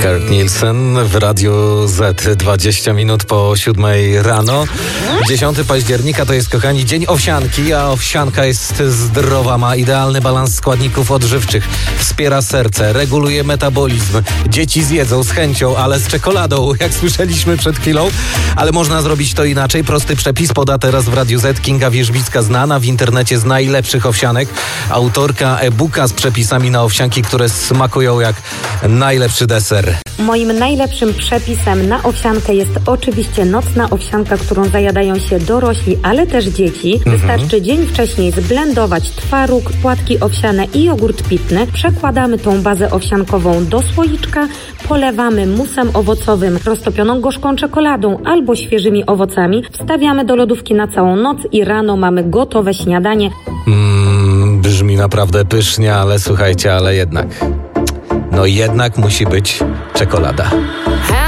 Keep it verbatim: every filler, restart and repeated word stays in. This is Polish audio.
Kurt Nielsen w Radiu Z. dwadzieścia minut po siódmej rano. dziesiątego października to jest, kochani, dzień owsianki, a owsianka jest zdrowa, ma idealny balans składników odżywczych, wspiera serce, reguluje metabolizm. Dzieci zjedzą z chęcią, ale z czekoladą, jak słyszeliśmy przed chwilą. Ale można zrobić to inaczej. Prosty przepis poda teraz w Radiu Z Kinga Wierzbicka, znana w internecie z najlepszych owsianek. Autorka e-booka z przepisami na owsianki, które smakują jak najlepszy deser. Moim najlepszym przepisem na owsiankę jest oczywiście nocna owsianka, którą zajadają się dorośli, ale też dzieci. Mhm. Wystarczy dzień wcześniej zblendować twaróg, płatki owsiane i jogurt pitny. Przekładamy tą bazę owsiankową do słoiczka, polewamy musem owocowym, roztopioną gorzką czekoladą albo świeżymi owocami. Wstawiamy do lodówki na całą noc i rano mamy gotowe śniadanie. Mm, brzmi naprawdę pysznie, ale słuchajcie, ale jednak... No jednak musi być czekolada.